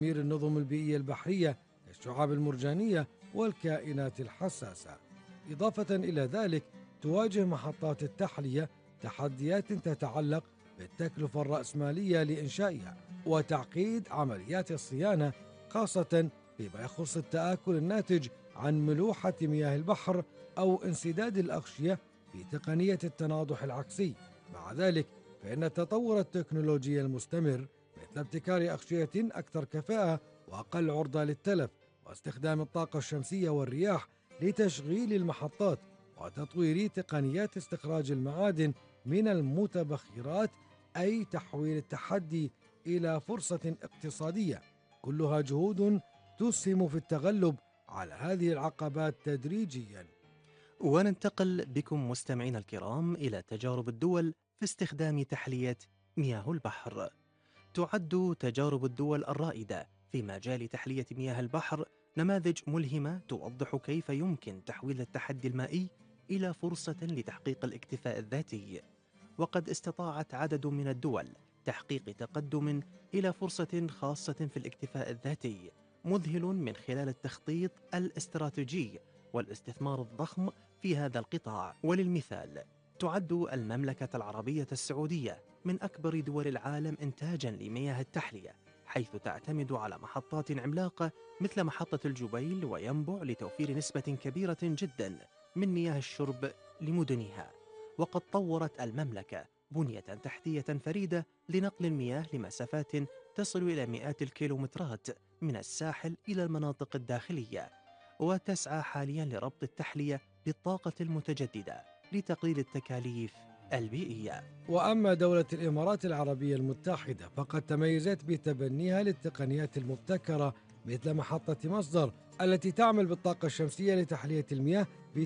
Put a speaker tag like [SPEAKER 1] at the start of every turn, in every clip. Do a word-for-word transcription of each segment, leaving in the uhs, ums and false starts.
[SPEAKER 1] النظم البيئية البحرية كالشعاب المرجانية والكائنات الحساسة. إضافة إلى ذلك، تواجه محطات التحلية تحديات تتعلق بالتكلفة الرأسمالية لإنشائها وتعقيد عمليات الصيانة، خاصة فيما يخص التآكل الناتج عن ملوحة مياه البحر أو انسداد الأغشية في تقنية التناضح العكسي. مع ذلك، فإن التطور التكنولوجي المستمر مثل ابتكار أغشية أكثر كفاءة وأقل عرضة للتلف، واستخدام الطاقة الشمسية والرياح لتشغيل المحطات، وتطوير تقنيات استخراج المعادن من المتبخرات، أي تحويل التحدي إلى فرصة اقتصادية، كلها جهود تسهم في التغلب على هذه العقبات تدريجيا.
[SPEAKER 2] وننتقل بكم مستمعينا الكرام إلى تجارب الدول في استخدام تحلية مياه البحر. تعد تجارب الدول الرائدة في مجال تحلية مياه البحر نماذج ملهمة توضح كيف يمكن تحويل التحدي المائي إلى فرصة لتحقيق الاكتفاء الذاتي. وقد استطاعت عدد من الدول تحقيق تقدم إلى فرصة خاصة في الاكتفاء الذاتي مذهل من خلال التخطيط الاستراتيجي والاستثمار الضخم في هذا القطاع. وللمثال، تعد المملكة العربية السعودية من أكبر دول العالم إنتاجاً لمياه التحلية، حيث تعتمد على محطات عملاقة مثل محطة الجبيل وينبع لتوفير نسبة كبيرة جداً من مياه الشرب لمدنها. وقد طورت المملكة بنية تحتية فريدة لنقل المياه لمسافات تصل إلى مئات الكيلومترات من الساحل إلى المناطق الداخلية، وتسعى حالياً لربط التحلية بالطاقة المتجددة لتقليل التكاليف البيئية.
[SPEAKER 1] وأما دولة الإمارات العربية المتحدة فقد تميزت بتبنيها للتقنيات المبتكرة مثل محطة مصدر التي تعمل بالطاقة الشمسية لتحلية المياه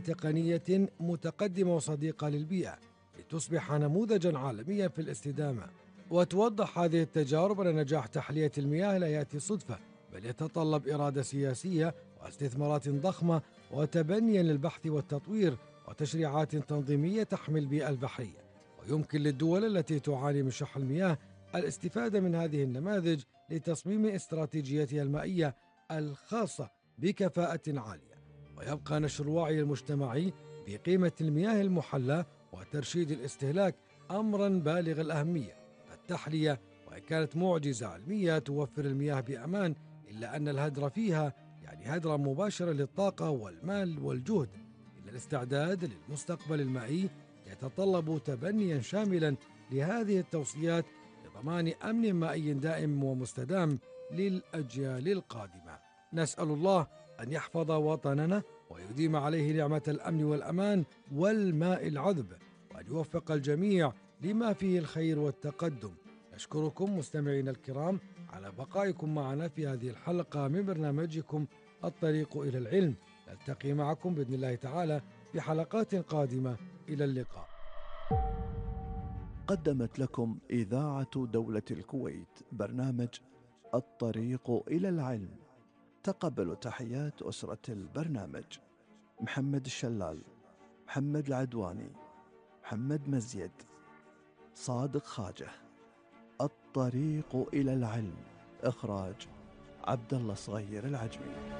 [SPEAKER 1] بتقنية متقدمة وصديقة للبيئة، لتصبح نموذجا عالميا في الاستدامة. وتوضح هذه التجارب أن نجاح تحلية المياه لا يأتي صدفة، بل يتطلب إرادة سياسية واستثمارات ضخمة وتبنيا للبحث والتطوير وتشريعات تنظيمية تحمي البيئة البحرية. ويمكن للدول التي تعاني من شح المياه الاستفادة من هذه النماذج لتصميم استراتيجيتها المائية الخاصة بكفاءة عالية. ويبقى نشر الوعي المجتمعي بقيمة المياه المحلى وترشيد الاستهلاك أمرا بالغ الأهمية. التحلية وإن كانت معجزة علمية توفر المياه بأمان، إلا أن الهدر فيها يعني هدرا مباشرا للطاقة والمال والجهد. إلا الاستعداد للمستقبل المائي يتطلب تبنيا شاملا لهذه التوصيات لضمان أمن مائي دائم ومستدام للأجيال القادمة. نسأل الله أن يحفظ وطننا ويديم عليه نعمة الأمن والأمان والماء العذب، وأن يوفق الجميع لما فيه الخير والتقدم. نشكركم مستمعينا الكرام على بقائكم معنا في هذه الحلقة من برنامجكم الطريق إلى العلم. نلتقي معكم بإذن الله تعالى في حلقات قادمة. إلى اللقاء.
[SPEAKER 3] قدمت لكم إذاعة دولة الكويت برنامج الطريق إلى العلم. تقبلوا تحيات أسرة البرنامج: محمد الشلال، محمد العدواني، محمد مزيد، صادق خاجة. الطريق إلى العلم، إخراج عبد الله صغير العجمي.